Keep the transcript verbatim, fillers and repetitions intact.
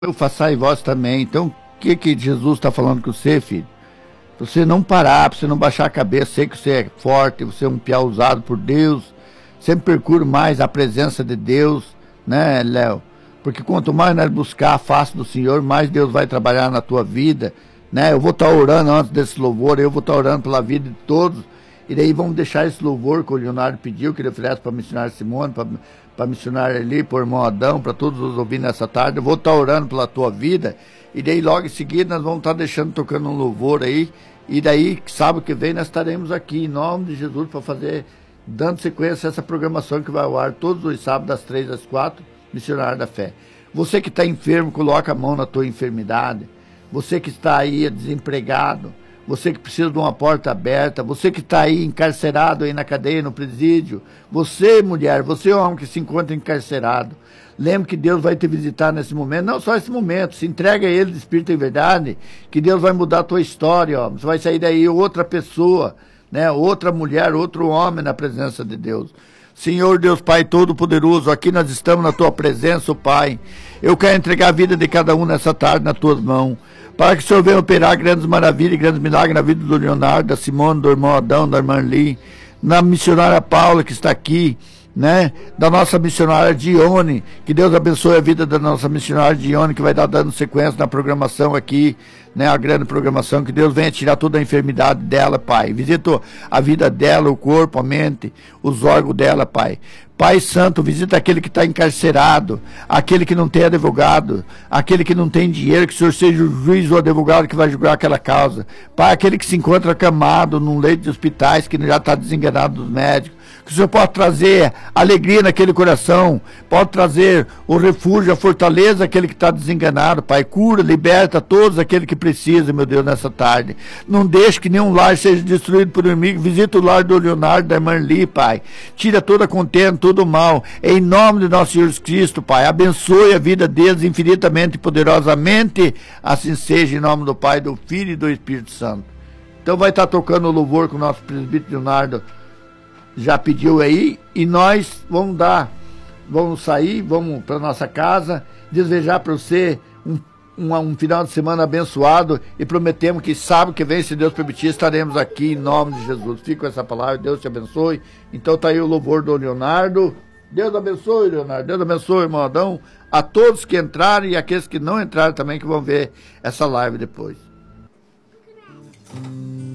eu façai vós também. Então, o que que Jesus está falando com você, filho? Pra você não parar, pra você não baixar a cabeça, sei que você é forte, você é um piá usado por Deus, sempre procure mais a presença de Deus, né, Léo? Porque quanto mais nós buscar a face do Senhor, mais Deus vai trabalhar na tua vida, né? Eu vou estar orando antes desse louvor, eu vou estar orando pela vida de todos, e daí vamos deixar esse louvor que o Leonardo pediu, que ele oferece para a missionária Simone, para a missionária Eli, para o irmão Adão, para todos os ouvintes nessa tarde. Eu vou estar orando pela tua vida, e daí logo em seguida nós vamos estar deixando, tocando um louvor aí, e daí, sábado que vem, nós estaremos aqui, em nome de Jesus, para fazer, dando sequência a essa programação que vai ao ar todos os sábados, das três às quatro, Missionário da Fé. Você que está enfermo, coloca a mão na tua enfermidade. Você que está aí desempregado, você que precisa de uma porta aberta, você que está aí encarcerado aí na cadeia, no presídio, você, mulher, você, homem que se encontra encarcerado, lembre que Deus vai te visitar nesse momento, não só esse momento, se entrega a Ele de Espírito e Verdade, que Deus vai mudar a tua história, ó. Você vai sair daí outra pessoa, né? Outra mulher, outro homem na presença de Deus. Senhor Deus Pai Todo-Poderoso, aqui nós estamos na Tua presença, Pai. Eu quero entregar a vida de cada um nessa tarde nas Tuas mãos, para que o Senhor venha operar grandes maravilhas e grandes milagres na vida do Leonardo, da Simone, do irmão Adão, da irmã Lee, na missionária Paula que está aqui, né, da nossa missionária Dione, que Deus abençoe a vida da nossa missionária Dione, que vai dar dando sequência na programação aqui, né, a grande programação, que Deus venha tirar toda a enfermidade dela, Pai, visita a vida dela, o corpo, a mente, os órgãos dela, Pai. Pai Santo, visita aquele que está encarcerado, aquele que não tem advogado, aquele que não tem dinheiro, que o Senhor seja o juiz ou advogado que vai julgar aquela causa. Pai, aquele que se encontra acamado num leito de hospitais, que já está desenganado dos médicos, que o Senhor pode trazer alegria naquele coração, pode trazer o refúgio, a fortaleza àquele que está desenganado, Pai. Cura, liberta todos aqueles que precisam, meu Deus, nessa tarde. Não deixe que nenhum lar seja destruído por um inimigo. Visita o lar do Leonardo, da irmã Lee, Pai. Tira toda a contenda, todo o mal. Em nome de nosso Senhor Jesus Cristo, Pai. Abençoe a vida deles infinitamente e poderosamente. Assim seja, em nome do Pai, do Filho e do Espírito Santo. Então vai estar tocando o louvor com o nosso presbítero Leonardo já pediu aí, e nós vamos dar, vamos sair, vamos para nossa casa, desejar para você um, um, um final de semana abençoado, e prometemos que sábado que vem, se Deus permitir, estaremos aqui em nome de Jesus. Fica com essa palavra, Deus te abençoe. Então tá aí o louvor do Leonardo. Deus abençoe, Leonardo. Deus abençoe, irmão Adão, a todos que entrarem e aqueles que não entraram também, que vão ver essa live depois.